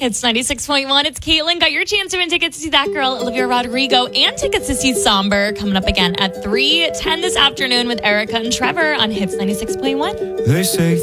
It's 96.1. It's Caitlin. Got your chance to win tickets to see That Girl, Olivia Rodrigo, and tickets to see Somber coming up again at 3:10 this afternoon with Erica and Trevor on Hits 96.1. They say